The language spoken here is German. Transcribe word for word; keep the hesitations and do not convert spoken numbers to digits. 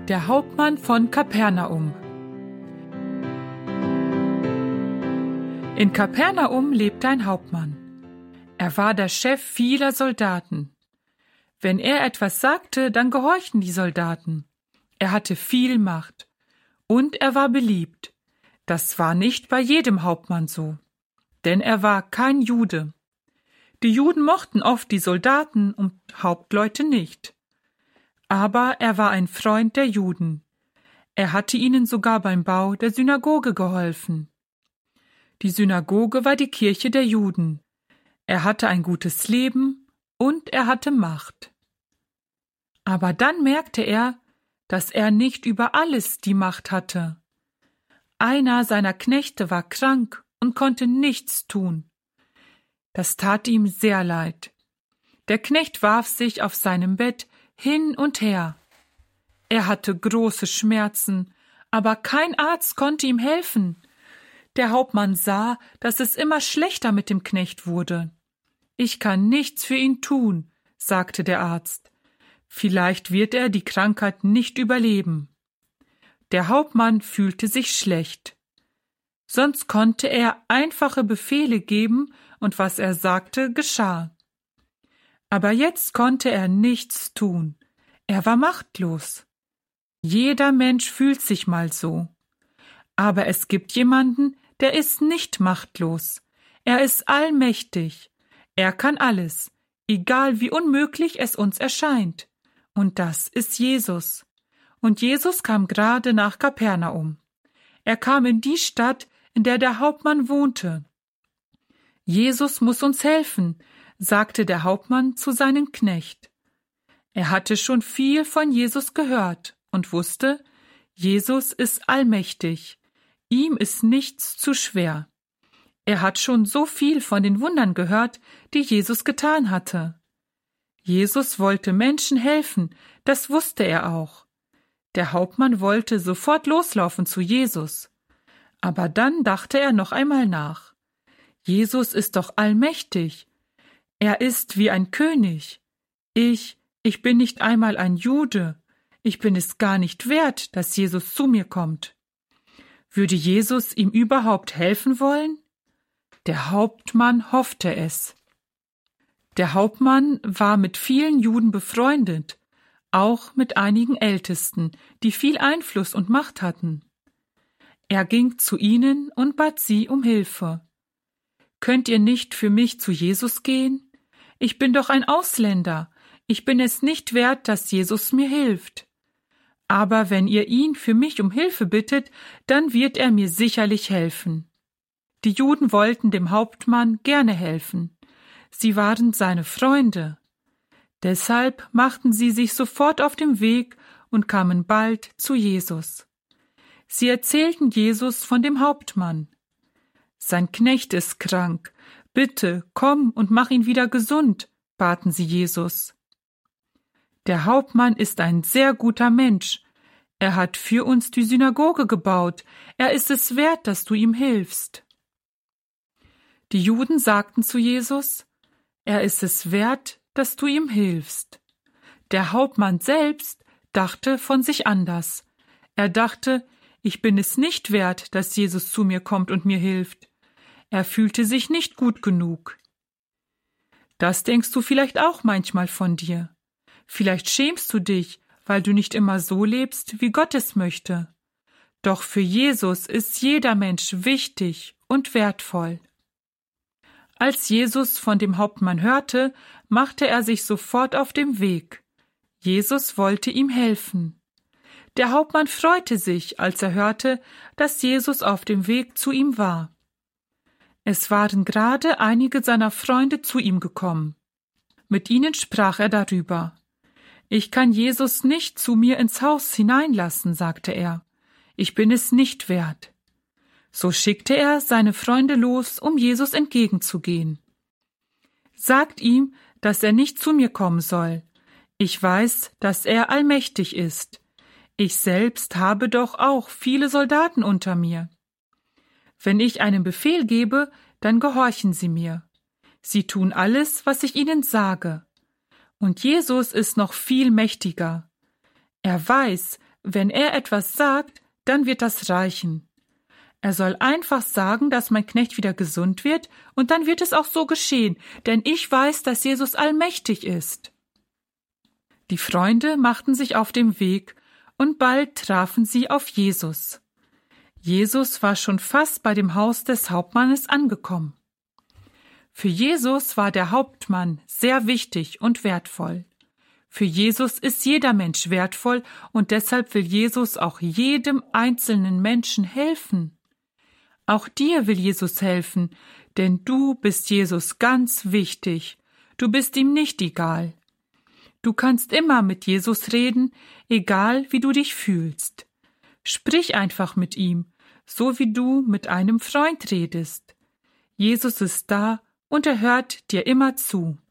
Der Hauptmann von Kapernaum. In Kapernaum lebte ein Hauptmann. Er war der Chef vieler Soldaten. Wenn er etwas sagte, dann gehorchten die Soldaten. Er hatte viel Macht. Und er war beliebt. Das war nicht bei jedem Hauptmann so. Denn er war kein Jude. Die Juden mochten oft die Soldaten und Hauptleute nicht. Aber er war ein Freund der Juden. Er hatte ihnen sogar beim Bau der Synagoge geholfen. Die Synagoge war die Kirche der Juden. Er hatte ein gutes Leben und er hatte Macht. Aber dann merkte er, dass er nicht über alles die Macht hatte. Einer seiner Knechte war krank und konnte nichts tun. Das tat ihm sehr leid. Der Knecht warf sich auf seinem Bett hin und her. Er hatte große Schmerzen, aber kein Arzt konnte ihm helfen. Der Hauptmann sah, dass es immer schlechter mit dem Knecht wurde. »Ich kann nichts für ihn tun«, sagte der Arzt. »Vielleicht wird er die Krankheit nicht überleben.« Der Hauptmann fühlte sich schlecht. Sonst konnte er einfache Befehle geben, und was er sagte, geschah. Aber jetzt konnte er nichts tun. Er war machtlos. Jeder Mensch fühlt sich mal so. Aber es gibt jemanden, der ist nicht machtlos. Er ist allmächtig. Er kann alles, egal wie unmöglich es uns erscheint. Und das ist Jesus. Und Jesus kam gerade nach Kapernaum. Er kam in die Stadt, in der der Hauptmann wohnte. Jesus muss uns helfen, sagte der Hauptmann zu seinem Knecht. Er hatte schon viel von Jesus gehört und wusste, Jesus ist allmächtig. Ihm ist nichts zu schwer. Er hat schon so viel von den Wundern gehört, die Jesus getan hatte. Jesus wollte Menschen helfen, das wusste er auch. Der Hauptmann wollte sofort loslaufen zu Jesus. Aber dann dachte er noch einmal nach. Jesus ist doch allmächtig. Er ist wie ein König. Ich, ich bin nicht einmal ein Jude. Ich bin es gar nicht wert, dass Jesus zu mir kommt. Würde Jesus ihm überhaupt helfen wollen? Der Hauptmann hoffte es. Der Hauptmann war mit vielen Juden befreundet, auch mit einigen Ältesten, die viel Einfluss und Macht hatten. Er ging zu ihnen und bat sie um Hilfe. »Könnt ihr nicht für mich zu Jesus gehen? Ich bin doch ein Ausländer. Ich bin es nicht wert, dass Jesus mir hilft. Aber wenn ihr ihn für mich um Hilfe bittet, dann wird er mir sicherlich helfen.« Die Juden wollten dem Hauptmann gerne helfen. Sie waren seine Freunde. Deshalb machten sie sich sofort auf den Weg und kamen bald zu Jesus. Sie erzählten Jesus von dem Hauptmann. »Sein Knecht ist krank. Bitte, komm und mach ihn wieder gesund«, baten sie Jesus. »Der Hauptmann ist ein sehr guter Mensch. Er hat für uns die Synagoge gebaut. Er ist es wert, dass du ihm hilfst.« Die Juden sagten zu Jesus, »Er ist es wert, dass du ihm hilfst.« Der Hauptmann selbst dachte von sich anders. Er dachte, ich bin es nicht wert, dass Jesus zu mir kommt und mir hilft. Er fühlte sich nicht gut genug. Das denkst du vielleicht auch manchmal von dir. Vielleicht schämst du dich, weil du nicht immer so lebst, wie Gott es möchte. Doch für Jesus ist jeder Mensch wichtig und wertvoll. Als Jesus von dem Hauptmann hörte, machte er sich sofort auf den Weg. Jesus wollte ihm helfen. Der Hauptmann freute sich, als er hörte, dass Jesus auf dem Weg zu ihm war. Es waren gerade einige seiner Freunde zu ihm gekommen. Mit ihnen sprach er darüber. »Ich kann Jesus nicht zu mir ins Haus hineinlassen«, sagte er. »Ich bin es nicht wert.« So schickte er seine Freunde los, um Jesus entgegenzugehen. »Sagt ihm, dass er nicht zu mir kommen soll. Ich weiß, dass er allmächtig ist. Ich selbst habe doch auch viele Soldaten unter mir. Wenn ich einen Befehl gebe, dann gehorchen sie mir. Sie tun alles, was ich ihnen sage. Und Jesus ist noch viel mächtiger. Er weiß, Wenn er etwas sagt, dann wird das reichen. Er soll einfach sagen, dass mein Knecht wieder gesund wird, und dann wird es auch so geschehen, denn ich weiß, dass Jesus allmächtig ist. Die Freunde machten sich auf den Weg, und bald trafen sie auf Jesus. Jesus war schon fast bei dem Haus des Hauptmannes angekommen. Für Jesus war der Hauptmann sehr wichtig und wertvoll. Für Jesus ist jeder Mensch wertvoll, und deshalb will Jesus auch jedem einzelnen Menschen helfen. Auch dir will Jesus helfen, denn du bist Jesus ganz wichtig. Du bist ihm nicht egal. Du kannst immer mit Jesus reden, egal wie du dich fühlst. Sprich einfach mit ihm, so wie du mit einem Freund redest. Jesus ist da und er hört dir immer zu.